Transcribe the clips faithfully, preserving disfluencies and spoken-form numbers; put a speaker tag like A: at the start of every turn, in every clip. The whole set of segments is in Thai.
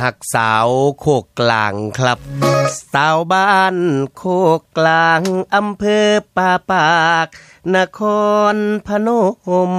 A: หักสาวโคกกลางครับสาวบ้านโคกกลางอำเภอป่าปากนครพนม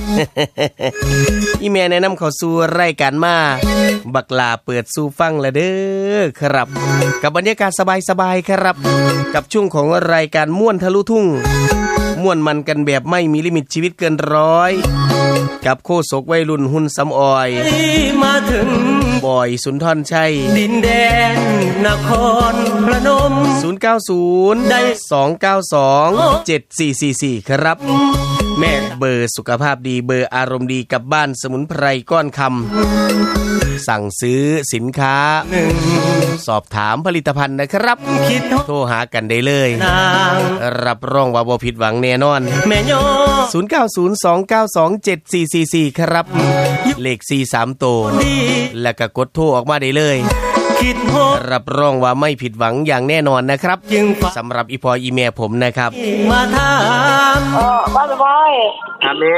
A: อีเมลแนะนำเข้าสู่รายการมาบักลาเปิดสู่ฟังละเด้อครับกับบรรยากาศสบายๆครับกับช่วงของรายการม่วนทะลุทุ่งม่วนมันกันแบบไม่มีลิมิตชีวิตเกินร้อยกับโคศกวัยรุ่นหุ่นสำออยมาถึงบ่อยสุนทรชัยดินแดนนครพนมศูนย์ เก้า ศูนย์ สอง เก้า สอง เจ็ด สี่ สี่ สี่ครับแม่เบอร์สุขภาพดีเบอร์อารมณ์ดีกับบ้านสมุนไพรก้อนคำสั่งซื้อสินค้าสอบถามผลิตภัณฑ์นะครับโทรหากันได้เลยรับรองว่าบ่ผิดหวังแน่นอนศูนย์ เก้า ศูนย์ สอง เก้า สอง เจ็ด สี่ สี่ สี่ครับเลขสี่ สามตัวแล้วก็กดโทรออกมาได้เลยรับรองว่าไม่ผิดหวังอย่างแน่นอนนะครับสำหรับอีพออีเมลผมนะครับมาถาม
B: อ๋อบ้านบอย
C: ครับแม่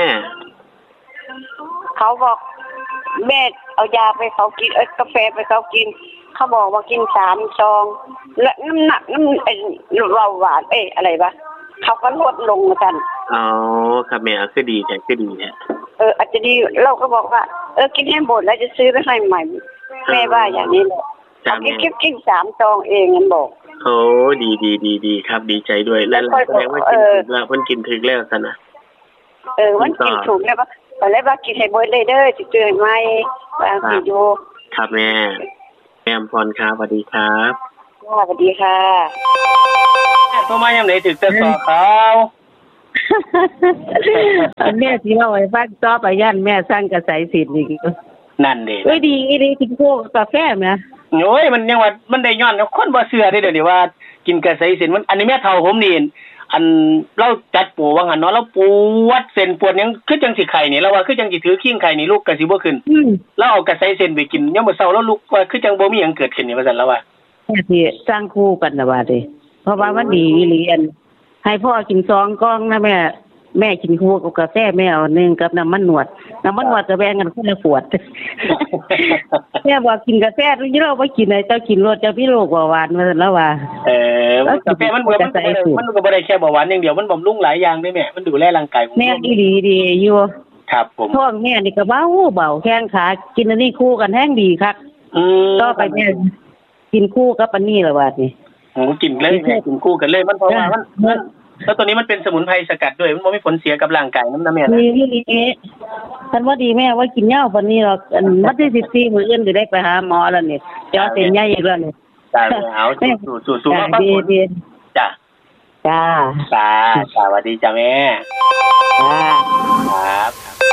B: เขาบอกแม่เอายาไปเขากินเอ้ยกาแฟไปเขากินเขาบอกว่ากินสามซองและน้ำหนักน้ำไอ้เบาหวานเอ้ยอะไรวะเขาก็ลดลงกัน
C: อ๋อครับแม่คือดีแท้คือดีแท้
B: เอออาจจะดีเราก็บอกว่าเออกินให้หมดแล้วจะซื้อไปให้ใหม่แม่ว่าอย่างนี้แหละกินกินสามซองเองงั้นบอก
C: โอ้ดีดีดีดีครับดีใจด้วยแล้วแสดงว่ากินถูกแล้วมันกินถึงแล้วซะนะ
B: เออมันกินถูกแล้วว่าตอนแรกว่ากินให้หมดเลยเด้อสิเจอไหมบางทีอยู่
C: ครับแม่แม่พรครับสวัสดีครับ
B: สวัสดีค่ะ
C: โทรมายังไหนถึงจะสอบเขา
D: แม่สิเล่าให้ฟังต่อไปย่านแม่สร้างกระแสสิทธิ์อีก
C: นั่นเด้
D: เอ้ยดีดีกินโคกาแฟแม่
C: โอ้ยมันยังว่ามันได้ย้อนคนบ่เชื่อได้เดี๋ยวนี้ว่ากินกระแสสิทธิ์มันอันนี้แม่เฒ่าผมนี่อันเราจัดปูว่างั้นเนาะแล้วปวดเส้นปวดยังคือจังสิไข้นี่แล้วว่าคือจังสิถือขิ้งไข้นี่ลูกก็สิบ่ขึ้นแล้วเอากระแสเส้นไปกินยามมื้อเช้าแล้วลูกว่าคือจังบ่มีหยังเกิดขึ้นนี่ว่าซั่นแล้วว่า
D: แม่สิสร้างคู่กันน่ะว่าดิเพราะว่ามันดีอีหลีอันให้พ่อกินสองกล่องนะแม่แม่กินคู่กับกาแฟแม่เอานึงกับน้ำมันหนวดน้ำมันหนวดจะแบ่งกันคนละขวดแม่บอกกินกาแฟนี่เราบ่กินไอ้เจ้ากินรสเจ้าพี่โรคเบาหวานว่าซั่นแล้วว่า
C: เออกาแฟมันบ่มันก็บ่ได้แค่เบาหวานอย่างเดียวมันบำรุงหลายอย่างด้วยแม่มันดูแลร่างกาย
D: แม่อีหลีดีอยู่
C: ครับผม
D: ท้องแม่นี่ก็เบาเบาแข้งขากินอันนี้คู่กันแห้งดีคัก
C: อืม
D: ต่อไปแม่กินคู่กับอันนี้ล่ะว่านี่
C: โอ้กินเลยแม่กินคู่กันเลยมันเพราะว่ามันแล้วตัวนี้มันเป็นสมุนไพรสกัดด้วยมันบ่มีผลเสียกับร่างกายนำนะแม่นะ
D: นี่นี่ท่านว่าดีแม่ว่ากินเหล้าปานนี้หรอกวันที่สิบสี่มื้ออื่นสิได้ไปหาหมอแล้วนี่เจาะเส้นใหญ่อีกแล้วนี่
C: จ้าเอาสู้ๆๆมาปักหมุดจ้า
D: จ้า
C: จ้าสวัสดีจ้าแม่
D: จ้า
C: ครับ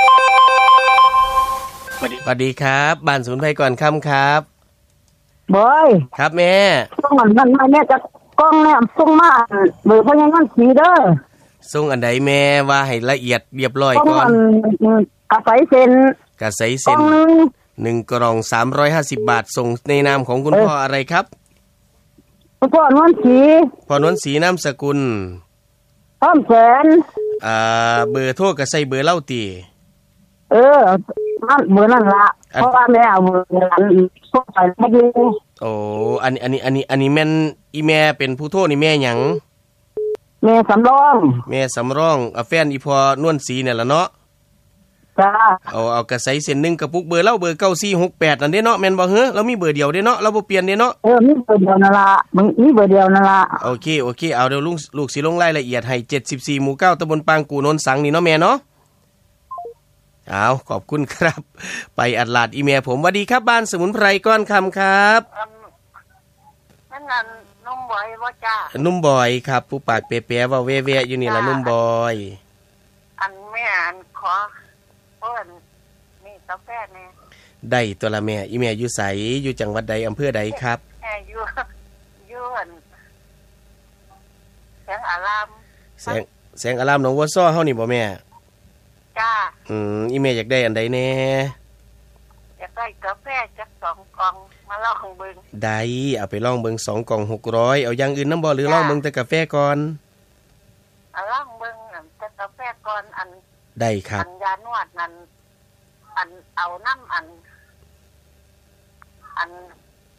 A: สวัสดีครับบ้านสมุนไพรก่อนค่ำครับ
D: บอย
A: ครับแม่
D: ต้องมันมันแม่จะกล้องแม่ส่งมาเบอร์พ่อยังนั่นสีเด้อ
A: ส่งอันใดแม่ว่าให้ละเอียดเรียบร้อยก่อน
D: กระใสเส้น
A: กระใสเส้นหนึ่งกล่องสามร้อยห้าสิบบาทส่งในนามของคุณพ่ออะไรครับ
D: คุณพ่อนวลศรี
A: พ่อนวลศรีนามสกุล
D: พร้อมแสน
A: อ่าเบอร์โทรก็ใส่เบอร์เล่าติ
D: เออมันเบอร์นั่นล่ะเพราะว่าแม่เอาเบอร์นั้นส่งไปให้ดู
A: โอ้อันนี้อันนี้อันนี้อันนี้แม่นอีแม่เป็นผู้โทรนี่แม่หยัง
D: แม่สำรอง
A: แม่สำรองอ่ะแฟนอีพอนวลศรีเนี่ยล่ะเนาะ
D: จ้า
A: เอาเอากระใสเส้นนึงกระปุกเบอร์เล่าเบอร์เก้าสี่หกแปดนั่นเด้เนาะแม่นบ่เฮ้อเรามีเบอร์เดียวเด้เนาะเราบ่เปลี่ยนเด้เนาะ
D: เออมีเบอร์เดียวนั่นล่ะมึงมีเบอร์เดียวนั่นล่ะ
A: โอเคโอเคเอาเดี๋ยวลุงลูกสิลงรายละเอียดให้เจ็ดสิบสี่หมู่เก้าตำบลปางกู่โนนสังนี่เนาะแม่เนาะเอาขอบคุณครับไปอัดลาดอีเมลผมสวัสดีครับบ้านสมุนไพรก้อนคำครับ
B: นั่นน่ะนุ่มบอยบ่จ้า
A: นุ่มบอยครับผู้ปากเป๊ะๆว่าเว่ๆอยู่นี่ล่ะนุ่มบอย
B: อันแม่อันขอเพิ่นมีกาแฟแน่
A: ได้ตัวละแม่อีแม่อยู่ไสอยู่จังหวัดใดอำเภอใดครับ
B: แม่อยู่อยู่อันแสงอาราม
A: แสงแสงอารามหนองวัวซ้อเฮานี่บ่แม่
B: จ้า
A: อืมอีแม่อยากได้อันใดแน่
B: อยากได้กาแฟจักสองกล่องมาลองเบิ่ง
A: ได้เอาไปลองเบิ่งสองกล่องหกร้อยเอาอย่างอื่นนำบ่หรือลองเบิ่งแต่กาแฟก่อน
B: เอาลองเบิ่งอันแต่กาแฟก่อนอัน
A: ได้ครับ
B: อันยานวดนั้นอันเอาน้ำอันอัน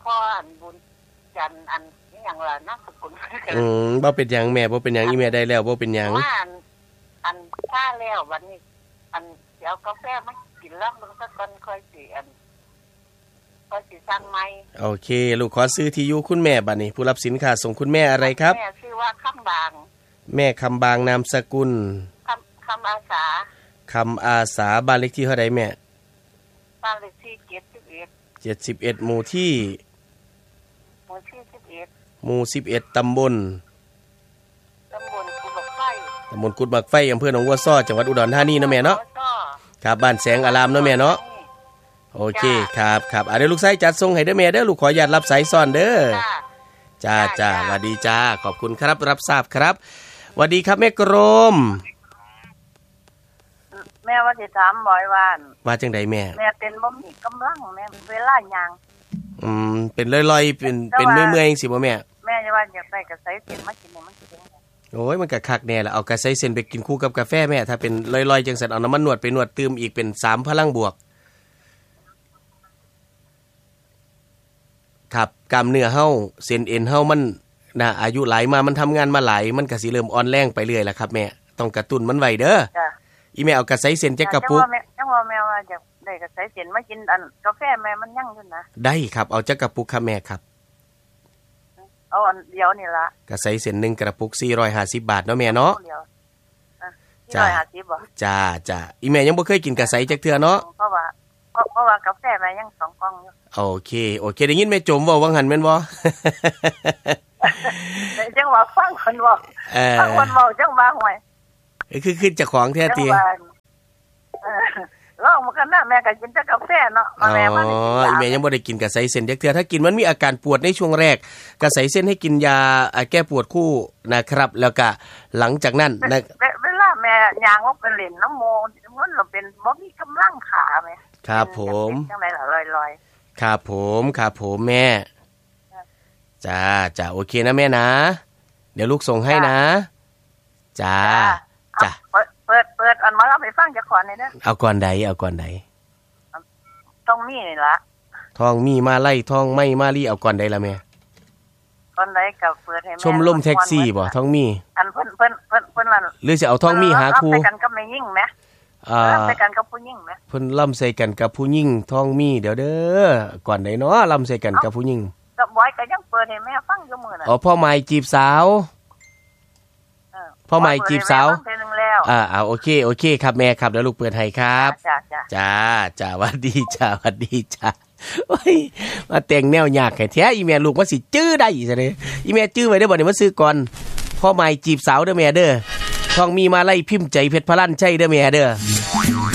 B: พ่ออันบุญจันอันนี่อย่างละนามสกุล
A: อืมบ่เป็นหยังแม่บ่เป็นหยังอีแม่ได้แล้วบ่เป็นหยัง
B: ว่าอันอันถ้าแล้ววันนี้อันเดี๋ยวกาแฟมากินแล้วมันก็ก่อนค่อยสิอันค่อยสิสั่งใหม่
A: โอเคลูกขอซื้อที่อยู่คุณแม่บัดนี้ผู้รับสินค้าส่งคุณแม่อะไรครับ
B: แม่ชื่อว่าคำบาง
A: แม่คำบางนามสกุล
B: คำคำอาสา
A: คำอาสาบ้านเลขที่เท่าใดแม่
B: บ้านเลขที่เจ็ดสิบเอ็ด
A: เจ็ดสิบเอ็ดหมู่ที่
B: หมู่ที่สิบเอ็ด
A: หมู่สิบเอ็ดตำบล
B: ตำบลกุดบักไฟ
A: ตำบลกุดบักไฟอำเภอหนองวัวซ้อจังหวัดอุดรธานีเนาะแม่เนาะครับบ้านแสงอารามเนาะแม่เนาะโอเคครับครับอ่ะเดี๋ยวลูกชายจัดส่งให้เด้อแม่เด้อลูกขออนุญาตรับสายซ้อนเด้อจ้าจ้าสวัสดีจ้าขอบคุณครับรับทราบครับสวัสดีครับแม่กรม
B: แม่ว่าสิถามบ่อยว่า
A: ว่าจังได๋แม่
B: แม่เป็นบ่มีกำลังแม่เวลาย่าง
A: อืมเป็นลอยๆเป็นเป็นเมื่อยๆจังซี่บ่แม่
B: แม่ว่าอยากได้กระไสเส้นมากินเนี่ยมันสิเป็น
A: โอ้ยมันก็คักแน่ล่ะเอากระไสเส้นไปกินคู่กับกาแฟแม่ถ้าเป็นลอยๆจังซั่นเอาน้ำมันนวดไปนวดตื่มอีกเป็นสามพลังบวกครับกล้ามเนื้อเฮาเส้นเอ็นเฮามันน่ะอายุหลายมามันทำงานมาหลายมันก็สิเริ่มอ่อนแรงไปเรื่อยล่ะครับแม่ต้องกระตุ้นมันไว้เด้อจ้ะอีแม่เอากระไสเส้นจักกระปุก
B: จังว่าแม่ว่าอยากได้กระไสเส้นมากินอันกาแฟแม่มันยังอยู่นะ
A: ได้ครับเอาจักกระปุกครับแม่ครับ
B: เอาอันเดียวนี่ล่ะ
A: กระไสเส้นหนึ่งกระปุกสี่ร้อยห้าสิบบาทเนาะแม่เนาะ
B: สี่ร้อยห้าสิบบ่
A: จ้าจ้าอีแม่ยังบ่เคยกินกระไสจักเทื่อเนาะ
B: เพราะว่าเพราะว่ากาแฟแม่ยังสองกล่องอยู่
A: โอเคโอเคได้ยินแม่จมเว้าว่างั้นแม่นบ่
B: จังว่าฟังคนเว้าฟังคนเว้าจังว่าห่วย
A: คือคือเจ้าของแท้ติ
B: เออลองมากันนะแม่ก็กินแต่กาแฟเนาะ
A: แม่มาอ๋ออีแม่ยังบ่ได้กินกระไสเส้นจักเทื่อถ้ากินมันมีอาการปวดในช่วงแรกกระไสเส้นให้กินยาแก้ปวดคู่นะครับแล้วก็หลังจากนั้นนะ
B: เวลาแม่ย่างออกไปเล่นน้ำโมมันเราเป็นบ่มีกำลังขาแม่
A: ครับผม
B: จังได๋ล่ะลอย
A: ๆครับผมครับผมแม่จ้าจ้าโอเคนะแม่นะเดี๋ยวลูกส่งให้นะจ้าจ้า
B: เปิดเปิดเปิดอันมาเล่าให้ฟังจักก่อนนี่เด้อ
A: เอาก่อนใดเอาก่อนใด
B: ต้องมีนี่ล่ะ
A: ทองมีมาไล่ทองไม่มาลี่เอาก่อนใดล่ะแม่
B: ก่อนใดก็เปิดให้แม่
A: ชมลมแท็กซี่บ่ทองมี
B: อันเพิ่นเพิ่นเพิ่นเพิ่นว่า
A: หรือสิเอาทองมีหาคู่
B: รับไปกันกับแม่ยิ่งแม่อ่ารับไปกันกับผู้หญิงแม่
A: เพิ่นล่ำใส่กันกับผู้หญิงทองมีเดี๋ยวเด้อก่อนใดเนาะล่ำใส่กันกับผู้หญิง
B: ก็บ่อยก็ยังเปิดให้แม่ฟังอยู่มื้อน่ะ
A: อ๋อพ่อใหม่จีบสาวพ่อใหม่จีบสาวอ่าเอาโอเคโอเคครับแม่ครับเดี๋ยวลูกเปิดให้ครับ
B: จ้าจ้า
A: จ้าจ้าหวัดดีจ้าหวัดดีจ้าโอ้ยมาแต่งแนวยากแค่แท้อีแม่ลูกว่าสิจื้อได้ซะเด้อีแม่จื้อไว้ได้บ่เนี่ยมาซื้อก่อนพ่อใหม่จีบสาวเด้อแม่เด้อทองมีมาไล่พิมพ์ใจเพชรพลันใช่เด้อแม่เด้อ